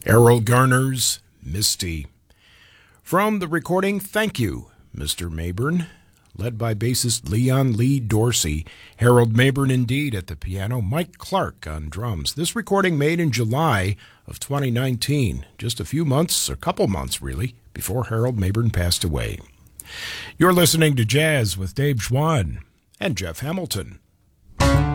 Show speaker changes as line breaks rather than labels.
Errol Garner's Misty. From the recording, Thank You, Mr. Mayburn, led by bassist Leon Lee Dorsey, Harold Mayburn indeed at the piano, Mike Clark on drums. This recording made in July of 2019, just a few months, a couple months really, before Harold Mayburn passed away. You're listening to Jazz with Dave Schwann and Jeff Hamilton.